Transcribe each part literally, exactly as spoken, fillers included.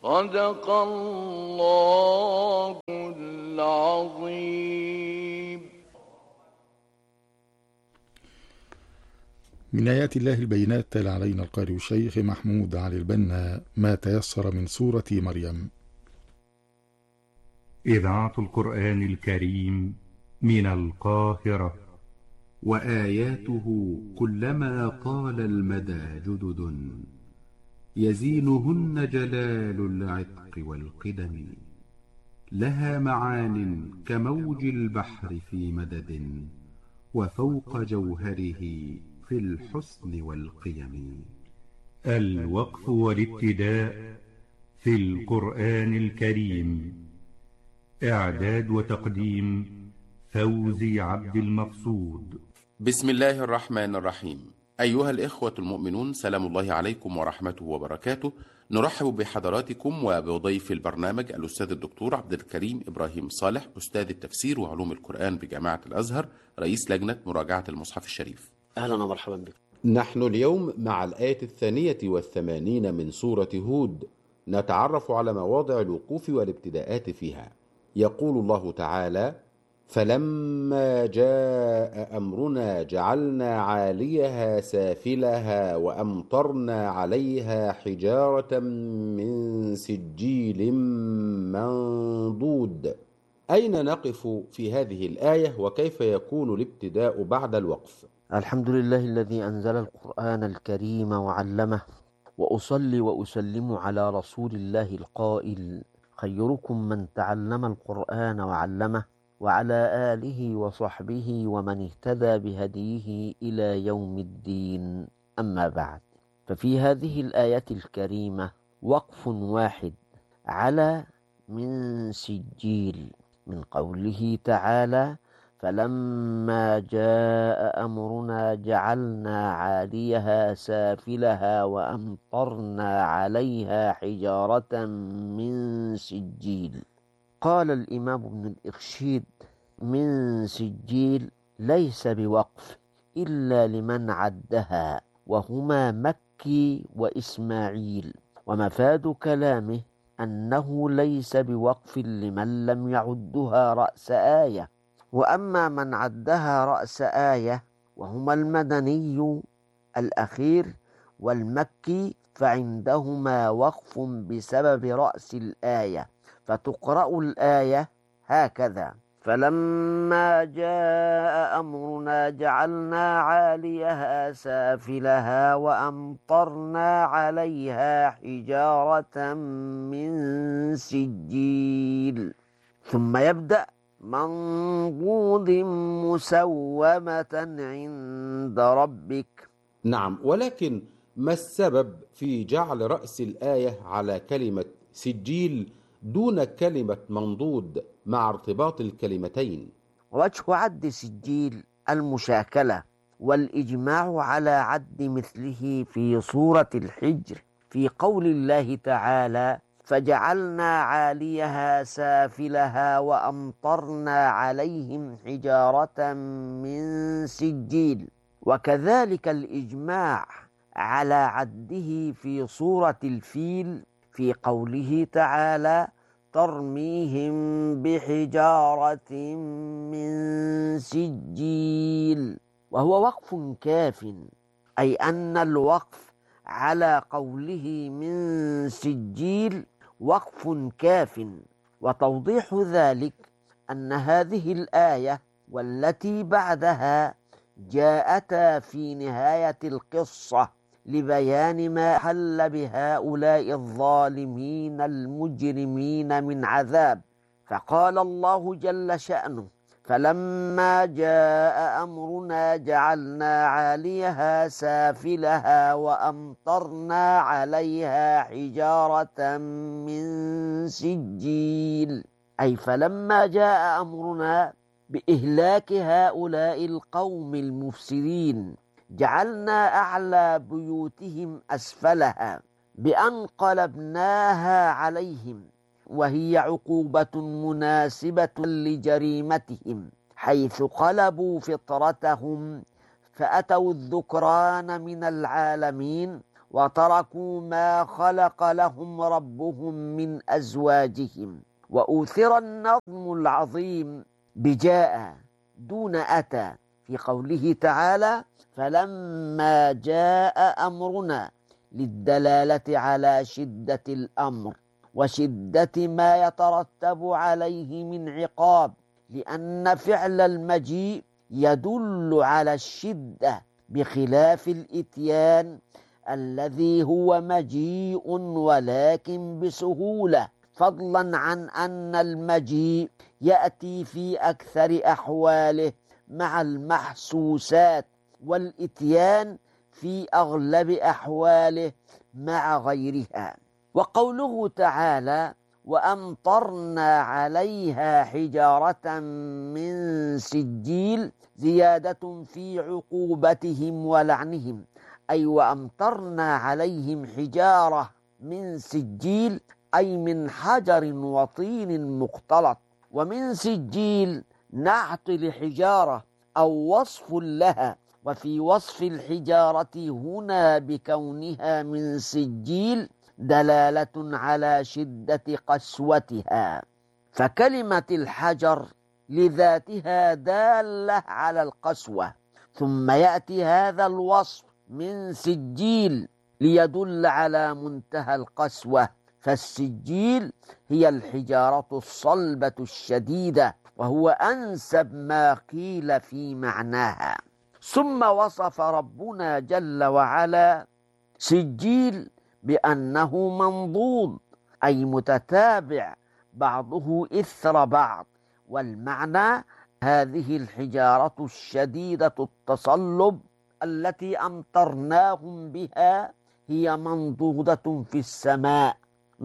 صدق الله العظيم. من آيات الله البينات تلا علينا القارئ الشيخ محمود علي البنا ما تيسر من سورة مريم. إذاعة القرآن الكريم من القاهرة. وآياته كلما طال المدى جدد، يزينهن جلال العتق والقدم. لها معان كموج البحر في مدد، وفوق جوهره في الحسن والقيم. الوقف والابتداء في القرآن الكريم. إعداد وتقديم فوزي عبد المقصود. بسم الله الرحمن الرحيم. أيها الإخوة المؤمنون، سلام الله عليكم ورحمته وبركاته. نرحب بحضراتكم وبضيف البرنامج الأستاذ الدكتور عبد الكريم إبراهيم صالح، أستاذ التفسير وعلوم القرآن بجامعة الأزهر، رئيس لجنة مراجعة المصحف الشريف. أهلا ومرحبا بكم. نحن اليوم مع الآية الثانية والثمانين من سورة هود، نتعرف على مواضع الوقوف والابتداءات فيها. يقول الله تعالى: فلما جاء أمرنا جعلنا عاليها سافلها وأمطرنا عليها حجارة من سجيل منضود. أين نقف في هذه الآية وكيف يكون الابتداء بعد الوقف؟ الحمد لله الذي أنزل القرآن الكريم وعلمه، وأصلي وأسلم على رسول الله القائل: خيركم من تعلم القرآن وعلمه، وعلى آله وصحبه ومن اهتدى بهديه إلى يوم الدين. أما بعد، ففي هذه الآية الكريمة وقف واحد على من سجيل، من قوله تعالى: فلما جاء أمرنا جعلنا عاليها سافلها وأمطرنا عليها حجارة من سجيل. قال الإمام ابن الإرشيد: من سجيل ليس بوقف إلا لمن عدها، وهما مكي وإسماعيل، ومفاد كلامه أنه ليس بوقف لمن لم يعدها رأس آية. وأما من عدها رأس آية وهما المدني الأخير والمكي فعندهما وقف بسبب رأس الآية، فتقرأ الآية هكذا: فلما جاء أمرنا جعلنا عاليها سافلها وأمطرنا عليها حجارة من سجيل. ثم يبدأ: منضود مسومة عند ربك. نعم، ولكن ما السبب في جعل رأس الآية على كلمة سجيل دون كلمة منضود مع ارتباط الكلمتين؟ وجه عد سجيل المشاكلة والإجماع على عد مثله في سورة الحجر، في قول الله تعالى: فجعلنا عاليها سافلها وأمطرنا عليهم حجارة من سجيل. وكذلك الإجماع على عده في سورة الفيل، في قوله تعالى: ترميهم بحجارة من سجيل. وهو وقف كاف، أي أن الوقف على قوله من سجيل وقف كاف. وتوضيح ذلك أن هذه الآية والتي بعدها جاءتا في نهاية القصة لبيان ما حل بهؤلاء الظالمين المجرمين من عذاب. فقال الله جل شأنه: فلما جاء أمرنا جعلنا عاليها سافلها وأمطرنا عليها حجارة من سجيل، أي فلما جاء أمرنا بإهلاك هؤلاء القوم المفسدين جعلنا أعلى بيوتهم أسفلها بأن قلبناها عليهم، وهي عقوبة مناسبة لجريمتهم، حيث قلبوا فطرتهم فأتوا الذكران من العالمين وتركوا ما خلق لهم ربهم من أزواجهم. وأوثر النظم العظيم بجاء دون أتى في قوله تعالى: فلما جاء أمرنا، للدلالة على شدة الأمر وشدة ما يترتب عليه من عقاب، لأن فعل المجيء يدل على الشدة بخلاف الإتيان الذي هو مجيء ولكن بسهولة، فضلا عن أن المجيء يأتي في أكثر أحواله مع المحسوسات، والإتيان في أغلب أحواله مع غيرها. وقوله تعالى: وأمطرنا عليها حجارة من سجيل، زيادة في عقوبتهم ولعنهم، أي وأمطرنا عليهم حجارة من سجيل، أي من حجر وطين مختلط. ومن سجيل نعت لحجارة أو وصف لها، وفي وصف الحجارة هنا بكونها من سجيل دلالة على شدة قسوتها، فكلمة الحجر لذاتها دالة على القسوة، ثم يأتي هذا الوصف من سجيل ليدل على منتهى القسوة، فالسجيل هي الحجارة الصلبة الشديدة، وهو أنسب ما قيل في معناها. ثم وصف ربنا جل وعلا سجيل بأنه منضود، أي متتابع بعضه إثر بعض، والمعنى هذه الحجارة الشديدة التصلب التي أمطرناهم بها هي منضودة في السماء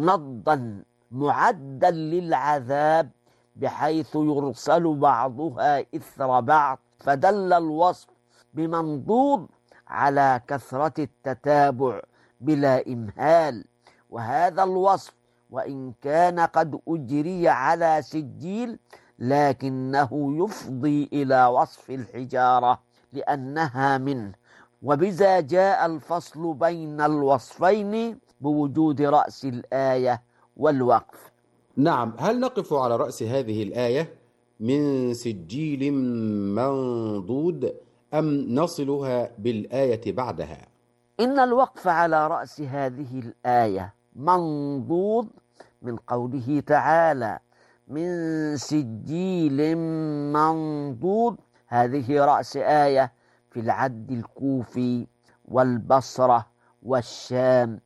نضا معدا للعذاب، بحيث يرسل بعضها إثر بعض، فدل الوصف بمنضود على كثرة التتابع بلا إمهال. وهذا الوصف وإن كان قد أجري على سجيل، لكنه يفضي إلى وصف الحجارة لأنها منه، وبذا جاء الفصل بين الوصفين بوجود رأس الآية والوقف. نعم، هل نقف على رأس هذه الآية من سجيل منضود أم نصلها بالآية بعدها؟ إن الوقف على رأس هذه الآية منضود من قوله تعالى: من سجيل منضود، هذه رأس آية في العد الكوفي والبصرة والشام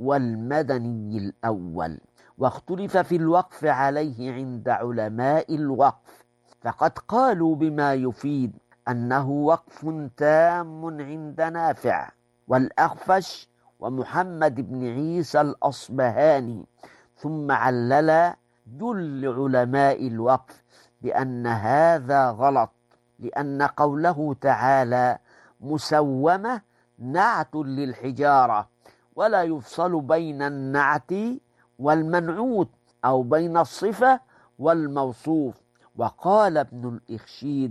والمدني الأول. واختلف في الوقف عليه عند علماء الوقف، فقد قالوا بما يفيد أنه وقف تام عند نافع والأخفش ومحمد بن عيسى الأصبهاني، ثم علل جل علماء الوقف بأن هذا غلط، لأن قوله تعالى مسومة نعت للحجارة، ولا يفصل بين النعت والمنعوت أو بين الصفة والموصوف. وقال ابن الإخشيد: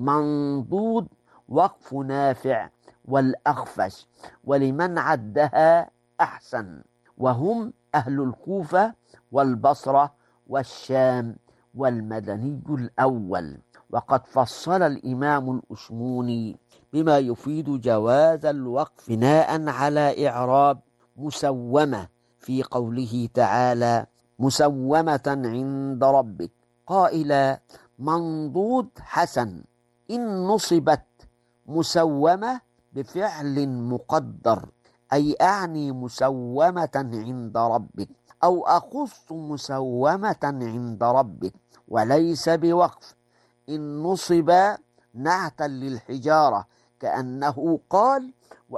منضود وقف نافع والأخفش، ولمن عدها أحسن، وهم أهل الكوفة والبصرة والشام والمدني الأول. وقد فصل الإمام الأشموني بما يفيد جواز الوقف بناء على إعراب مسومة في قوله تعالى: مسومة عند ربك، قائلا: منضود حسن إن نصبت مسومة بفعل مقدر، أي أعني مسومة عند ربك، أو أخص مسومة عند ربك، وليس بوقف إن نصب نعتا للحجارة، كأنه قال: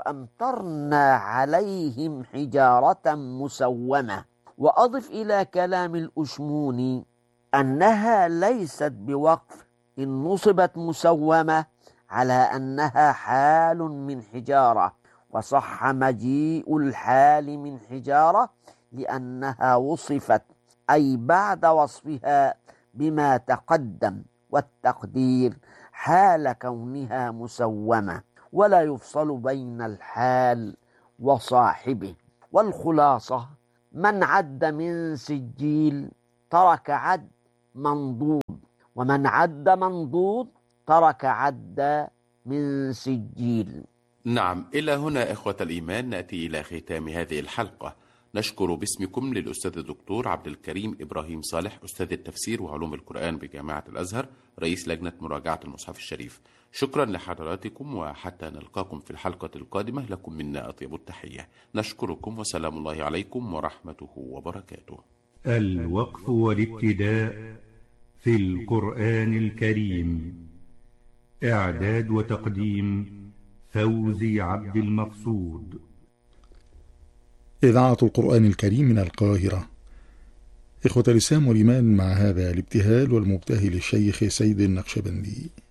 وأمطرنا عليهم حجارة مسومة. وأضف إلى كلام الأشموني أنها ليست بوقف إن نصبت مسومة على أنها حال من حجارة، وصح مجيء الحال من حجارة لأنها وصفت، أي بعد وصفها بما تقدم، والتقدير حال كونها مسومة، ولا يفصل بين الحال وصاحبه. والخلاصة: من عد من سجيل ترك عد منضود، ومن عد منضود ترك عد من سجيل. نعم، إلى هنا إخوة الإيمان نأتي إلى ختام هذه الحلقة. نشكر باسمكم للأستاذ الدكتور عبد الكريم إبراهيم صالح، أستاذ التفسير وعلوم القرآن بجامعة الأزهر، رئيس لجنة مراجعة المصحف الشريف. شكرا لحضراتكم، وحتى نلقاكم في الحلقة القادمة لكم منا أطيب التحية. نشكركم وسلام الله عليكم ورحمته وبركاته. الوقف والابتداء في القرآن الكريم. إعداد وتقديم فوزي عبد المقصود. إذاعة القرآن الكريم من القاهرة. إخوة الإسلام والإيمان، مع هذا الابتهال والمبتهل الشيخ سيد النقشبندي.